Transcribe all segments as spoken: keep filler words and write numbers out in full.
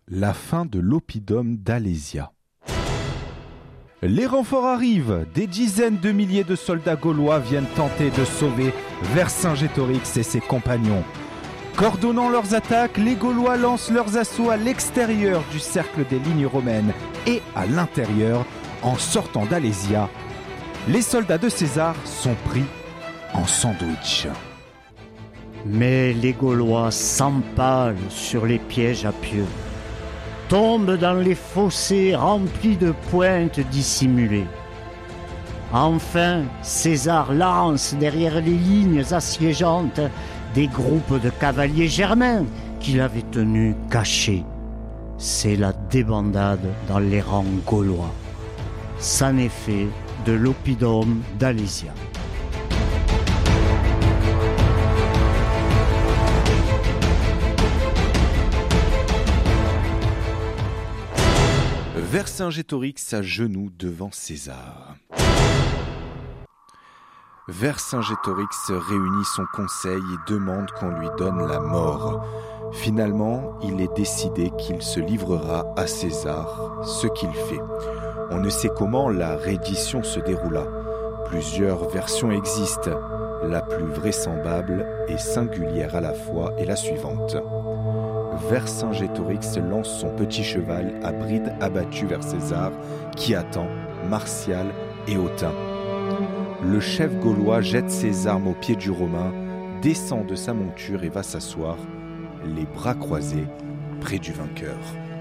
la fin de l'oppidum d'Alésia. Les renforts arrivent. Des dizaines de milliers de soldats gaulois viennent tenter de sauver Vercingétorix et ses compagnons. Coordonnant leurs attaques, les Gaulois lancent leurs assauts à l'extérieur du cercle des lignes romaines et à l'intérieur, en sortant d'Alésia. Les soldats de César sont pris en sandwich. Mais les Gaulois s'empalent sur les pièges à pieux, tombent dans les fossés remplis de pointes dissimulées. Enfin, César lance derrière les lignes assiégeantes des groupes de cavaliers germains qu'il avait tenus cachés. C'est la débandade dans les rangs gaulois. C'en est fait de l'oppidum d'Alésia. Vercingétorix à genoux devant César. Vercingétorix réunit son conseil et demande qu'on lui donne la mort. Finalement, il est décidé qu'il se livrera à César, ce qu'il fait. On ne sait comment la reddition se déroula. Plusieurs versions existent. La plus vraisemblable et singulière à la fois est la suivante. Vercingétorix lance son petit cheval à bride abattue vers César, qui attend, martial et hautain. Le chef gaulois jette ses armes aux pieds du Romain, descend de sa monture et va s'asseoir, les bras croisés, près du vainqueur.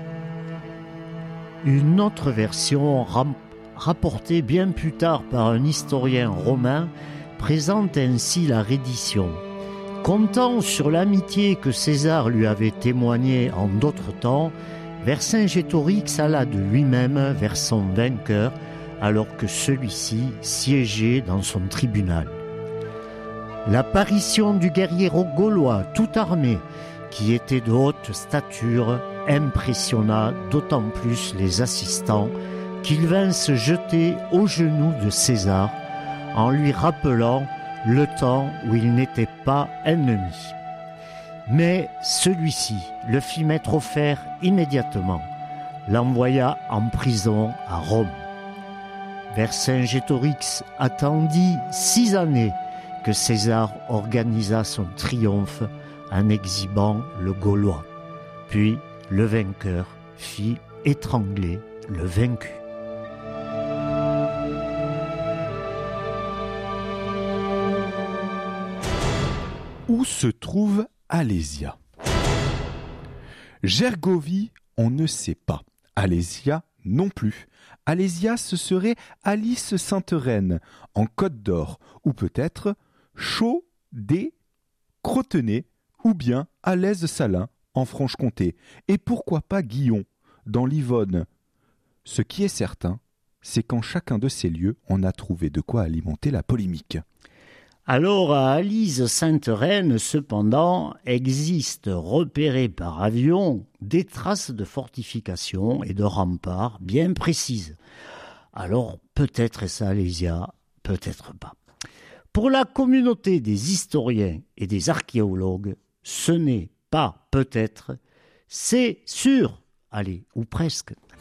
Une autre version, ram- rapportée bien plus tard par un historien romain, présente ainsi la reddition. Comptant sur l'amitié que César lui avait témoignée en d'autres temps, Vercingétorix alla de lui-même vers son vainqueur, alors que celui-ci siégeait dans son tribunal. L'apparition du guerrier gaulois tout armé, qui était de haute stature, impressionna d'autant plus les assistants qu'il vint se jeter aux genoux de César en lui rappelant le temps où il n'était pas ennemi. Mais celui-ci le fit mettre au fer immédiatement, l'envoya en prison à Rome. Vercingétorix attendit six années que César organisa son triomphe en exhibant le Gaulois. Puis le vainqueur fit étrangler le vaincu. Où se trouve Alésia? Gergovie, on ne sait pas. Alésia non plus. Alésia, ce serait Alice Sainte-Reine, en Côte d'Or, ou peut-être Chaux des Crotenay, ou bien Alaize-Salins, en Franche-Comté, et pourquoi pas Guillon, dans l'Yonne. Ce qui est certain, c'est qu'en chacun de ces lieux, on a trouvé de quoi alimenter la polémique. Alors à Alise-Sainte-Reine, cependant, existent repérées par avion des traces de fortifications et de remparts bien précises. Alors peut-être est-ce Alésia, peut-être pas. Pour la communauté des historiens et des archéologues, ce n'est pas peut-être, c'est sûr, allez, ou presque,